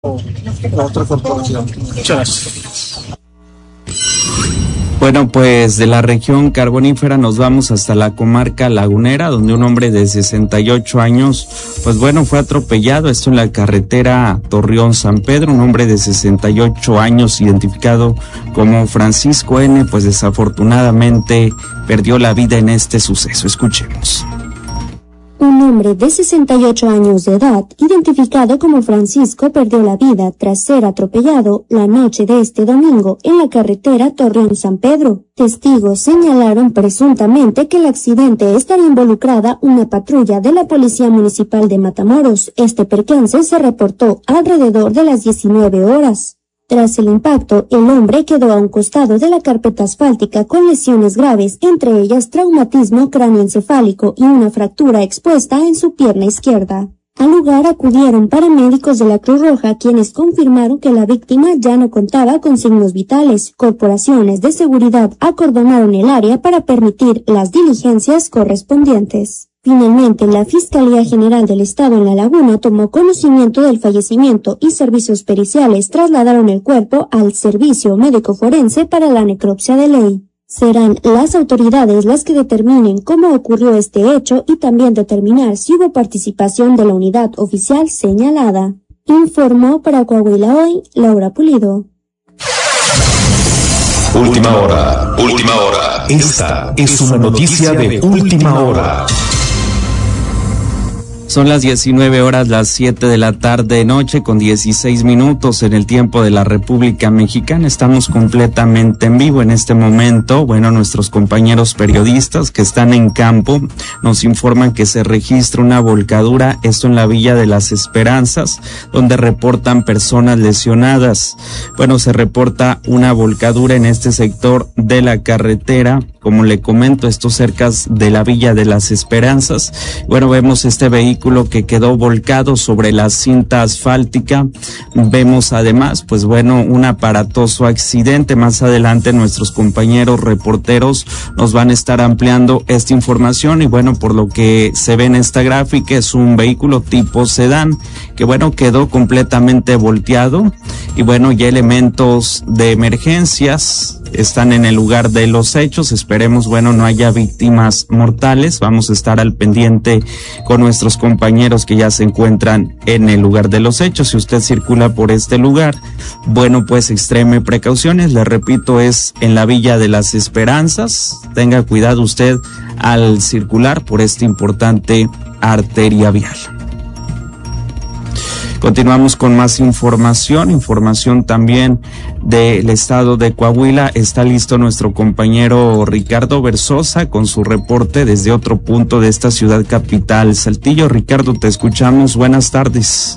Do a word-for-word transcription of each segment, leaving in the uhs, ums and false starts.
la otra corporación. Muchas gracias. Bueno, pues de la región carbonífera nos vamos hasta la comarca lagunera, donde un hombre de sesenta y ocho años, pues bueno, fue atropellado. Esto en la carretera Torreón-San Pedro. Un hombre de sesenta y ocho años, identificado como Francisco N., pues desafortunadamente perdió la vida en este suceso. Escuchemos. Un hombre de sesenta y ocho años de edad, identificado como Francisco, perdió la vida tras ser atropellado la noche de este domingo en la carretera Torreón-San Pedro. Testigos señalaron presuntamente que el accidente estaría involucrada una patrulla de la Policía Municipal de Matamoros. Este percance se reportó alrededor de las diecinueve horas. Tras el impacto, el hombre quedó a un costado de la carpeta asfáltica con lesiones graves, entre ellas traumatismo cráneoencefálico y una fractura expuesta en su pierna izquierda. Al lugar acudieron paramédicos de la Cruz Roja, quienes confirmaron que la víctima ya no contaba con signos vitales. Corporaciones de seguridad acordonaron el área para permitir las diligencias correspondientes. Finalmente, la Fiscalía General del Estado en La Laguna tomó conocimiento del fallecimiento y servicios periciales trasladaron el cuerpo al Servicio Médico Forense para la necropsia de ley. Serán las autoridades las que determinen cómo ocurrió este hecho y también determinar si hubo participación de la unidad oficial señalada. Informó para Coahuila Hoy, Laura Pulido. Última hora, última hora. Esta es una noticia de última hora. Son las diecinueve horas, las siete de la tarde, noche con dieciséis minutos en el tiempo de la República Mexicana. Estamos completamente en vivo en este momento. Bueno, nuestros compañeros periodistas que están en campo nos informan que se registra una volcadura, esto en la Villa de las Esperanzas, donde reportan personas lesionadas. Bueno, se reporta una volcadura en este sector de la carretera. Como le comento, esto cerca de la Villa de las Esperanzas. Bueno, vemos este vehículo que quedó volcado sobre la cinta asfáltica. Vemos además, pues bueno, un aparatoso accidente. Más adelante nuestros compañeros reporteros nos van a estar ampliando esta información. Y bueno, por lo que se ve en esta gráfica, es un vehículo tipo sedán que bueno, quedó completamente volteado. Y bueno, ya elementos de emergencias están en el lugar de los hechos. Esperemos, bueno, no haya víctimas mortales. Vamos a estar al pendiente con nuestros compañeros que ya se encuentran en el lugar de los hechos. Si usted circula por este lugar, bueno, pues extreme precauciones. Le repito, es en la Villa de las Esperanzas. Tenga cuidado usted al circular por esta importante arteria vial. Continuamos con más información, información también del estado de Coahuila. Está listo nuestro compañero Ricardo Versosa con su reporte desde otro punto de esta ciudad capital, Saltillo. Ricardo, te escuchamos. Buenas tardes.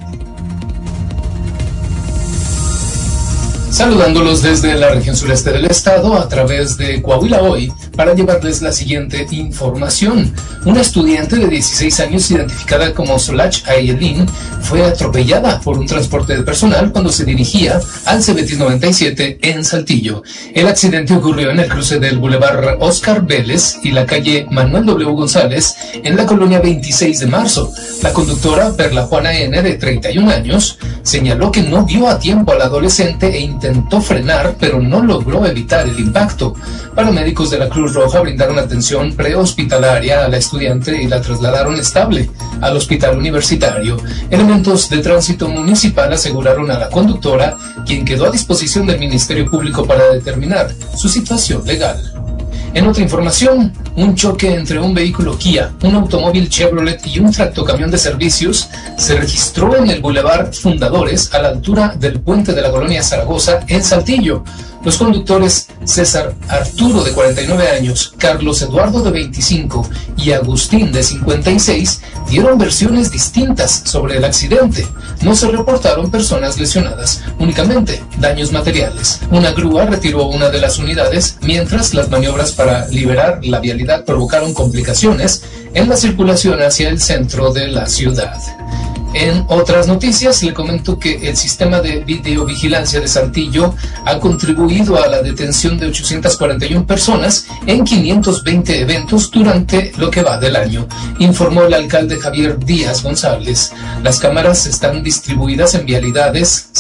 Saludándolos desde la región sureste del estado a través de Coahuila Hoy para llevarles la siguiente información. Una estudiante de dieciséis años identificada como Solach Ayelin fue atropellada por un transporte de personal cuando se dirigía al Cebetis noventa y siete en Saltillo. El accidente ocurrió en el cruce del Boulevard Oscar Vélez y la calle Manuel W. González en la colonia veintiséis de marzo. La conductora, Perla Juana N., de treinta y un años, señaló que no vio a tiempo al adolescente e intentó frenar, pero no logró evitar el impacto. Paramédicos de la Cruz Roja brindaron atención prehospitalaria a la estudiante y la trasladaron estable al hospital universitario. Elementos de tránsito municipal aseguraron a la conductora, quien quedó a disposición del Ministerio Público para determinar su situación legal. En otra información, un choque entre un vehículo Kia, un automóvil Chevrolet y un tractocamión de servicios se registró en el Boulevard Fundadores a la altura del puente de la colonia Zaragoza en Saltillo. Los conductores César Arturo, de cuarenta y nueve años, Carlos Eduardo, de veinticinco y Agustín, de cincuenta y seis, dieron versiones distintas sobre el accidente. No se reportaron personas lesionadas, únicamente daños materiales. Una grúa retiró una de las unidades, mientras las maniobras para liberar la vialidad provocaron complicaciones en la circulación hacia el centro de la ciudad. En otras noticias, le comento que el sistema de videovigilancia de Saltillo ha contribuido a la detención de ochocientas cuarenta y una personas en quinientos veinte eventos durante lo que va del año, informó el alcalde Javier Díaz González. Las cámaras están distribuidas en vialidades